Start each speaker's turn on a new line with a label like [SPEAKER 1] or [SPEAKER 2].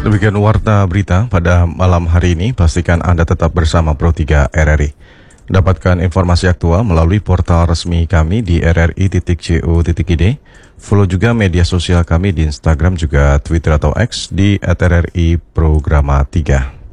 [SPEAKER 1] Demikian warta berita pada malam hari ini. Pastikan Anda tetap bersama Pro3 RRI. Dapatkan informasi aktual melalui portal resmi kami di rri.co.id. Follow juga media sosial kami di Instagram juga Twitter atau X di @rri Programa 3.